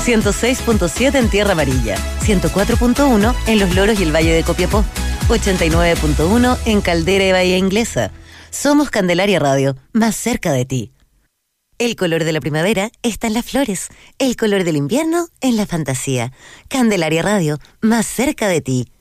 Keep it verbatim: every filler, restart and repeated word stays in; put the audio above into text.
ciento seis punto siete en Tierra Amarilla, ciento cuatro punto uno en Los Loros y el Valle de Copiapó, ochenta y nueve punto uno en Caldera y Bahía Inglesa. Somos Candelaria Radio, más cerca de ti. El color de la primavera está en las flores, el color del invierno en la fantasía. Candelaria Radio, más cerca de ti.